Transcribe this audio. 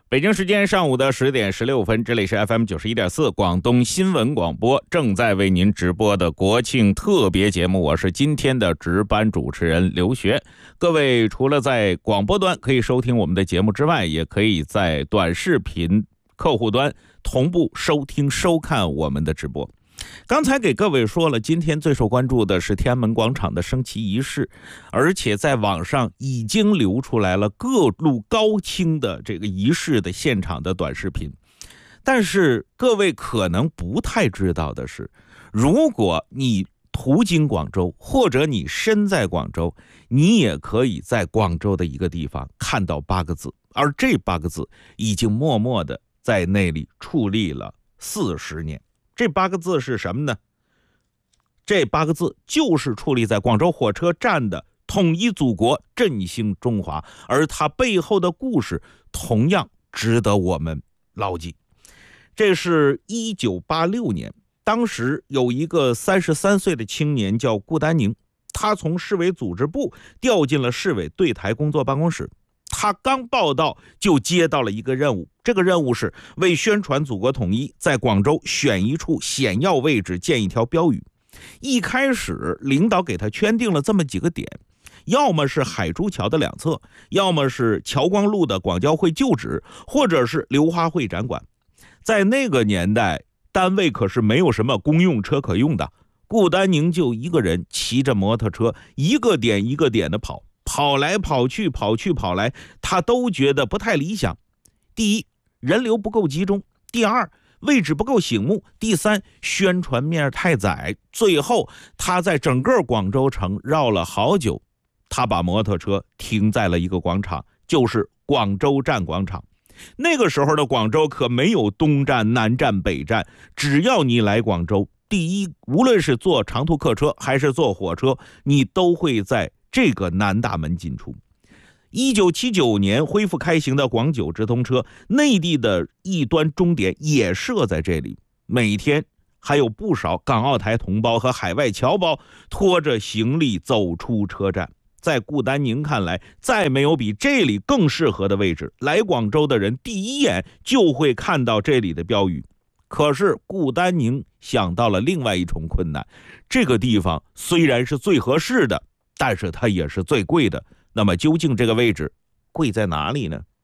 北京时间上午的10点16分，这里是 FM 91.4广东新闻广播，正在为您直播的国庆特别节目，我是今天的值班主持人刘学。各位除了在广播端可以收听我们的节目之外，也可以在短视频客户端同步收听收看我们的直播。刚才给各位说了，今天最受关注的是天安门广场的升旗仪式，而且在网上已经流出来了各路高清的这个仪式的现场的短视频。但是各位可能不太知道的是，如果你途经广州，或者你身在广州，你也可以在广州的一个地方看到8个字，而这8个字已经默默的在那里矗立了40年。这8个字是什么呢？这8个字就是矗立在广州火车站的统一祖国，振兴中华，而它背后的故事同样值得我们牢记。这是1986年，当时有一个33岁的青年叫顾丹宁，他从市委组织部调进了市委对台工作办公室。他刚报到就接到了一个任务，这个任务是为宣传祖国统一，在广州选一处险要位置建一条标语。一开始领导给他圈定了这么几个点，要么是海珠桥的两侧，要么是侨光路的广交会旧址，或者是流花会展馆。在那个年代，单位可是没有什么公用车可用的，顾丹宁就一个人骑着摩托车一个点一个点的跑来跑去跑来，他都觉得不太理想。第一，人流不够集中；第二，位置不够醒目；第三，宣传面太窄。最后他在整个广州城绕了好久，他把摩托车停在了一个广场，就是广州站广场。那个时候的广州可没有东站南站北站，只要你来广州，第一，无论是坐长途客车还是坐火车，你都会在这个南大门进出。1979年恢复开行的广九直通车，内地的一端终点也设在这里。每天还有不少港澳台同胞和海外侨胞拖着行李走出车站。在顾丹宁看来，再没有比这里更适合的位置，来广州的人第一眼就会看到这里的标语。可是顾丹宁想到了另外一重困难，这个地方虽然是最合适的，但是它也是最贵的。那么究竟这个位置贵在哪里呢？